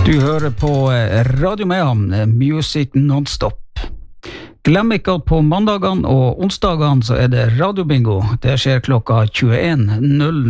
Du hører på Radio Mehamn, Music Non-Stop. Glem ikke at på mandagene og onsdagene så det radiobingo. Det skjer klokka 21.00.